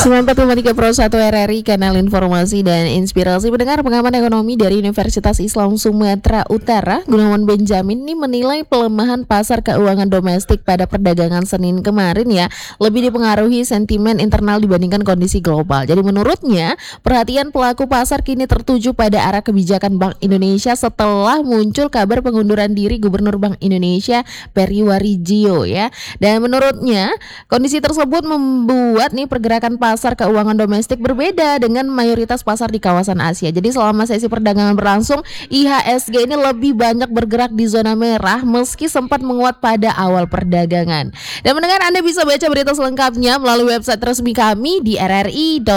94,3 Pro 1 RRI, kanal informasi dan inspirasi. Pendengar, pengamat ekonomi dari Universitas Islam Sumatera Utara, Gunawan Benjamin ini menilai pelemahan pasar keuangan domestik pada perdagangan Senin kemarin ya lebih dipengaruhi sentimen internal dibandingkan kondisi global. Jadi menurutnya, perhatian pelaku pasar kini tertuju pada arah kebijakan Bank Indonesia setelah muncul kabar pengunduran diri Gubernur Bank Indonesia Peri Warjio ya. Dan menurutnya, kondisi tersebut membuat nih pergerakan pasar keuangan domestik berbeda dengan mayoritas pasar di kawasan Asia. Jadi selama sesi perdagangan berlangsung, IHSG ini lebih banyak bergerak di zona merah meski sempat menguat pada awal perdagangan. Dan mendengar, Anda bisa baca berita selengkapnya melalui website resmi kami di rri.co.id.